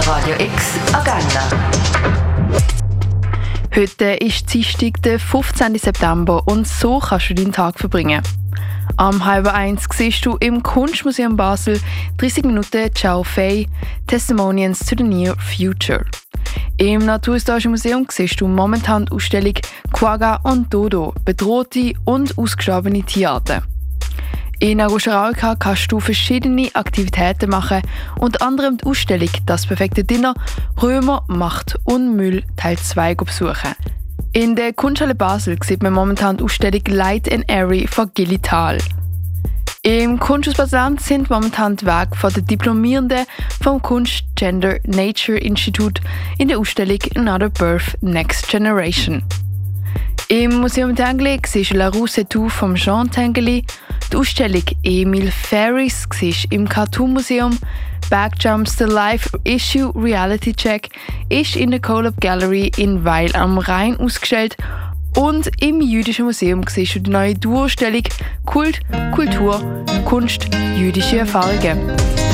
Radio X Agenda. Heute ist Dienstag, der 15. September und so kannst du deinen Tag verbringen. Am 12:30 siehst du im Kunstmuseum Basel 30 Minuten Ciao Fei Testimonials to the Near Future. Im Naturhistorischen Museum siehst du momentan die Ausstellung Quagga und Dodo, bedrohte und ausgestorbene Tierarten. In Arusha kannst du verschiedene Aktivitäten machen, unter anderem die Ausstellung «Das perfekte Dinner – Römer, Macht und Müll» Teil 2 besuchen. In der Kunsthalle Basel sieht man momentan die Ausstellung «Light and Airy» von Gilly Thal. Im Kunsthaus Basel sind momentan die Werke der Diplomierenden vom Kunst Gender Nature Institute in der Ausstellung «Another Birth Next Generation». Im Museum Tinguely siehst du «La Rue c'est tout» von Jean Tinguely. Die Ausstellung «Emil Ferris» siehst im Cartoon Museum. «Backjumps – The Live Issue Reality Check» ist in der Colab Gallery in Weil am Rhein ausgestellt. Und im Jüdischen Museum siehst du die neue Duo-Ausstellung «Kult, Kultur, Kunst, jüdische Erfahrungen».